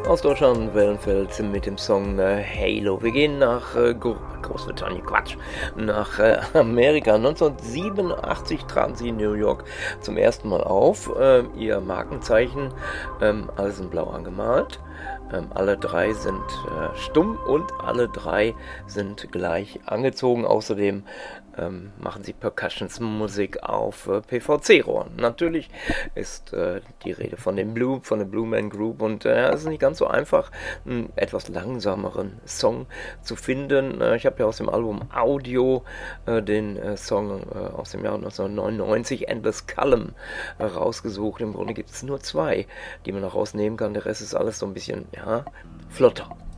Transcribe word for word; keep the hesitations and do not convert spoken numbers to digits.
Aus Deutschland, Wellenfeld mit dem Song äh, Halo. Wir gehen nach äh, Großbritannien, Quatsch, nach äh, Amerika. neunzehnhundertsiebenundachtzig traten sie in New York zum ersten Mal auf. Äh, ihr Markenzeichen, ähm, alles in blau angemalt. Ähm, alle drei sind äh, stumm und alle drei sind gleich angezogen. Außerdem ähm, machen sie Percussionsmusik auf äh, P V C-Rohren. Natürlich ist äh, die Rede von dem Blue, von der Blue Man Group, und äh, es ist nicht ganz so einfach, einen etwas langsameren Song zu finden. Äh, ich habe ja aus dem Album Audio äh, den äh, Song äh, aus dem Jahr neunzehnhundertneunundneunzig, Endless Column, äh, rausgesucht. Im Grunde gibt es nur zwei, die man noch rausnehmen kann. Der Rest ist alles so ein bisschen, ja, flotter.